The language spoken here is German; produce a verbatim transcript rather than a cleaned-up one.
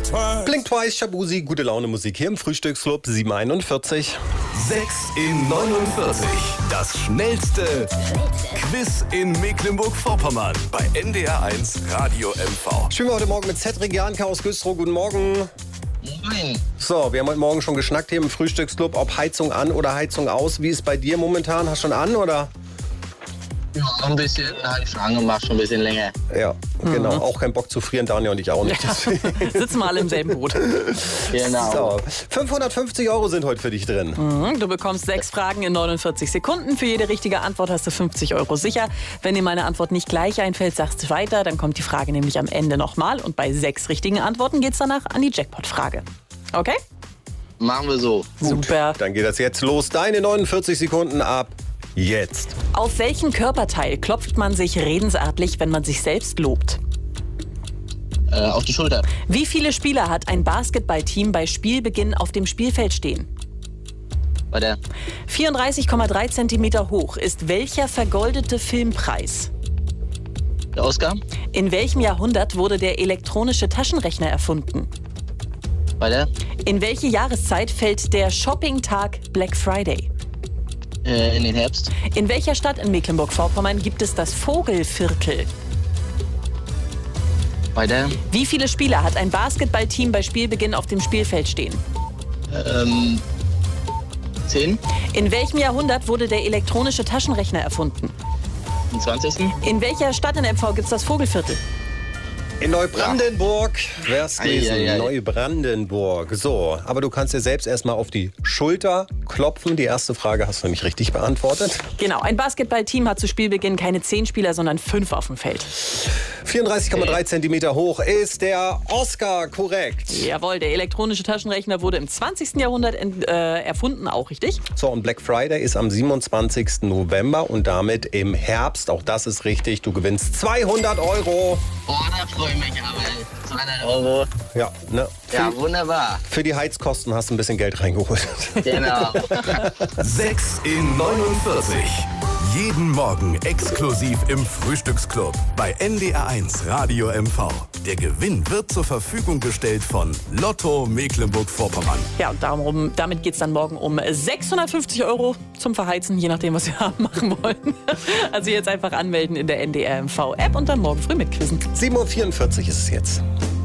twice. Blink Twice, Shabuzi, gute Laune Musik hier im Frühstücksclub sieben einundvierzig. sechs in neunundvierzig. Das schnellste Quiz in Mecklenburg-Vorpommern bei N D R eins Radio M V. Spielen wir heute Morgen mit Cedric Janka aus Güstrow. Guten Morgen. Moin. So, wir haben heute Morgen schon geschnackt hier im Frühstücksclub, ob Heizung an oder Heizung aus. Wie ist bei dir momentan? Hast du schon an, oder? Ja, ein bisschen, habe ich schon angemacht, schon ein bisschen länger. Ja, genau. Mhm. Auch keinen Bock zu frieren, Daniel und ich auch nicht. Sitzen wir alle im selben Boot. Genau. So, fünfhundertfünfzig Euro sind heute für dich drin. Mhm, du bekommst sechs Fragen in neunundvierzig Sekunden. Für jede richtige Antwort hast du fünfzig Euro sicher. Wenn dir meine Antwort nicht gleich einfällt, sagst du weiter. Dann kommt die Frage nämlich am Ende nochmal. Und bei sechs richtigen Antworten geht es danach an die Jackpot-Frage. Okay? Machen wir so. Super. Dann geht das jetzt los. Deine neunundvierzig Sekunden ab jetzt. Auf welchen Körperteil klopft man sich redensartlich, wenn man sich selbst lobt? Äh, auf die Schulter. Wie viele Spieler hat ein Basketballteam bei Spielbeginn auf dem Spielfeld stehen? Bei der vierunddreißig Komma drei Zentimeter hoch ist welcher vergoldete Filmpreis? Der Oscar. In welchem Jahrhundert wurde der elektronische Taschenrechner erfunden? Bei der In welche Jahreszeit fällt der Shopping-Tag Black Friday? äh, in den Herbst. In welcher Stadt in Mecklenburg-Vorpommern gibt es das Vogelviertel? Bei der Wie viele Spieler hat ein Basketballteam bei Spielbeginn auf dem Spielfeld stehen? ähm, zehn. In welchem Jahrhundert wurde der elektronische Taschenrechner erfunden? Im zwanzigsten. In welcher Stadt in M V gibt es das Vogelviertel? In Neubrandenburg. Wer es gelesen? Ei, ei, ei. Neubrandenburg. So, aber du kannst dir selbst erstmal auf die Schulter klopfen. Die erste Frage hast du nämlich richtig beantwortet. Genau, ein Basketballteam hat zu Spielbeginn keine zehn Spieler, sondern fünf auf dem Feld. vierunddreißig Komma drei Zentimeter hoch ist der Oscar korrekt. Jawohl, der elektronische Taschenrechner wurde im zwanzigsten Jahrhundert ent, äh, erfunden, auch richtig. So, und Black Friday ist am siebenundzwanzigsten November und damit im Herbst. Auch das ist richtig. Du gewinnst zweihundert Euro. Oh, da freue ich mich aber. zweihundert Euro. Ja, ne? Ja, wunderbar. Für die Heizkosten hast du ein bisschen Geld reingeholt. Genau. sechs in neunundvierzig. Jeden Morgen exklusiv im Frühstücksclub bei N D R eins Radio M V. Der Gewinn wird zur Verfügung gestellt von Lotto Mecklenburg-Vorpommern. Ja, und darum, damit geht es dann morgen um sechshundertfünfzig Euro zum Verheizen, je nachdem, was wir haben machen wollen. Also jetzt einfach anmelden in der N D R M V-App und dann morgen früh mitquizzen. sieben Uhr vierundvierzig ist es jetzt.